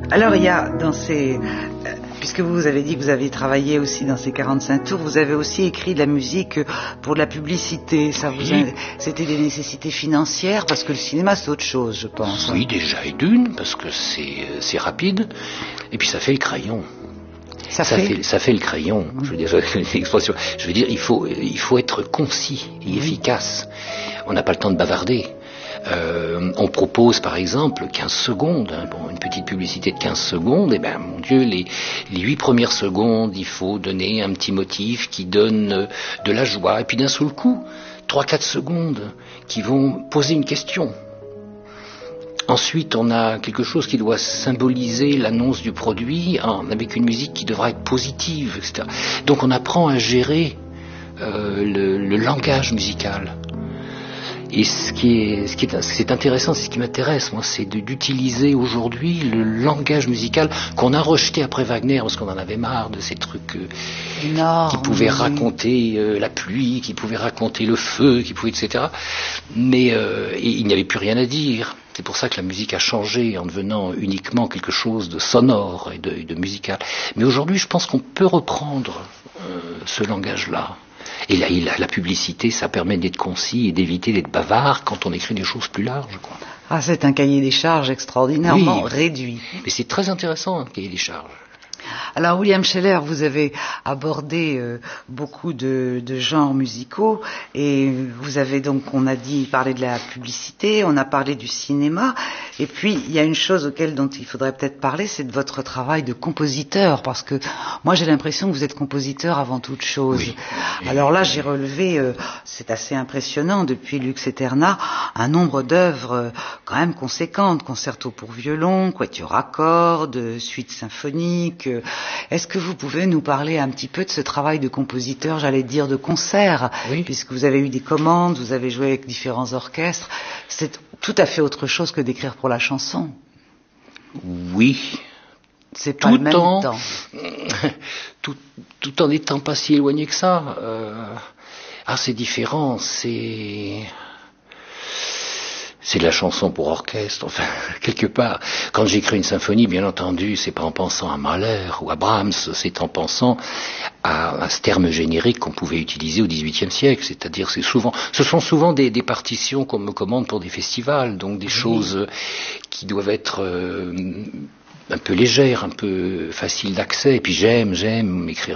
Alors il y a dans ces... puisque vous avez dit que vous aviez travaillé aussi dans ces 45 tours, vous avez aussi écrit de la musique pour de la publicité. Ça vous c'était des nécessités financières, parce que le cinéma c'est autre chose, je pense. Oui, déjà et d'une, parce que c'est rapide, et puis ça fait le crayon. Ça fait le crayon. Je veux dire, l'expression. Je veux dire, il faut être concis et efficace. On n'a pas le temps de bavarder. On propose par exemple 15 secondes, une petite publicité de 15 secondes, et ben mon Dieu, les 8 premières secondes, il faut donner un petit motif qui donne de la joie, et puis d'un seul coup, 3-4 secondes qui vont poser une question. Ensuite, on a quelque chose qui doit symboliser l'annonce du produit avec une musique qui devra être positive, etc. Donc on apprend à gérer le langage musical. Et c'est intéressant, c'est ce qui m'intéresse, moi, c'est d'utiliser aujourd'hui le langage musical qu'on a rejeté après Wagner, parce qu'on en avait marre de ces trucs qui pouvaient raconter la pluie, qui pouvaient raconter le feu, etc. Mais il n'y avait plus rien à dire. C'est pour ça que la musique a changé en devenant uniquement quelque chose de sonore et de musical. Mais aujourd'hui, je pense qu'on peut reprendre ce langage-là. Et la publicité, ça permet d'être concis et d'éviter d'être bavard quand on écrit des choses plus larges, quoi. Ah, c'est un cahier des charges extraordinairement réduit. Mais c'est très intéressant, un cahier des charges. Alors, William Scheller, vous avez abordé beaucoup de genres musicaux, et vous avez donc, on a parlé de la publicité, on a parlé du cinéma, et puis il y a une chose dont il faudrait peut-être parler, c'est de votre travail de compositeur, parce que moi j'ai l'impression que vous êtes compositeur avant toute chose. Oui. Alors là, j'ai relevé, c'est assez impressionnant, depuis Lux Aeterna, un nombre d'œuvres quand même conséquentes, concerto pour violon, quatuor à cordes, suites symphoniques. Est-ce que vous pouvez nous parler un petit peu de ce travail de compositeur, j'allais dire de concert, puisque vous avez eu des commandes, vous avez joué avec différents orchestres. C'est tout à fait autre chose que d'écrire pour la chanson. Oui. C'est pas le même temps. Tout en n'étant pas si éloigné que ça. C'est différent, c'est de la chanson pour orchestre, enfin, quelque part. Quand j'écris une symphonie, bien entendu, c'est pas en pensant à Mahler ou à Brahms, c'est en pensant à ce terme générique qu'on pouvait utiliser au XVIIIe siècle, c'est-à-dire ce sont souvent des partitions qu'on me commande pour des festivals, donc des choses qui doivent être un peu légères, un peu faciles d'accès, et puis j'aime écrire